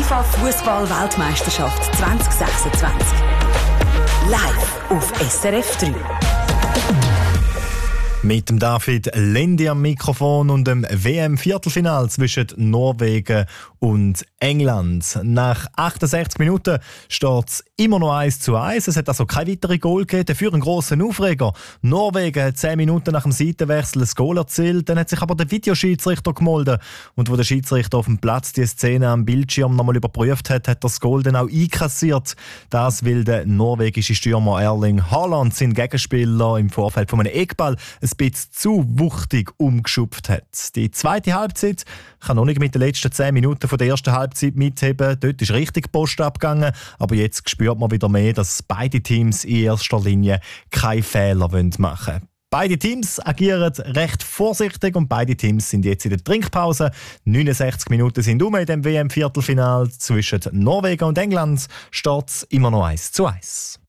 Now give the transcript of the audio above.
FIFA-Fußball-Weltmeisterschaft 2026. Live auf SRF 3. Mit dem David Lendi am Mikrofon und dem WM-Viertelfinal zwischen Norwegen und England. Nach 68 Minuten steht es immer noch 1:1. Es hat also kein weiteres Goal gegeben, dafür einen grossen Aufreger. Norwegen hat 10 Minuten nach dem Seitenwechsel ein Goal erzielt, dann hat sich aber der Videoschiedsrichter gemeldet. Und wo der Schiedsrichter auf dem Platz die Szene am Bildschirm nochmal überprüft hat, hat er das Goal dann auch einkassiert. Das, weil der norwegische Stürmer Erling Haaland seinen Gegenspieler im Vorfeld von einem Eckball ein bisschen zu wuchtig umgeschupft hat. Die zweite Halbzeit kann noch nicht mit den letzten 10 Minuten von der ersten Halbzeit mitheben. Dort ist richtig Post abgegangen, aber jetzt spürt man wieder mehr, dass beide Teams in erster Linie keine Fehler machen wollen. Beide Teams agieren recht vorsichtig und beide Teams sind jetzt in der Trinkpause. 69 Minuten sind in dem WM-Viertelfinal zwischen Norwegen und England. Steht immer noch 1:1.